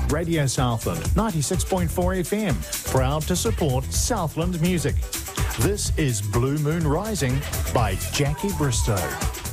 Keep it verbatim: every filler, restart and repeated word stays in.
Radio Southland, ninety-six point four F M, proud to support Southland music. This is Blue Moon Rising by Jackie Bristow.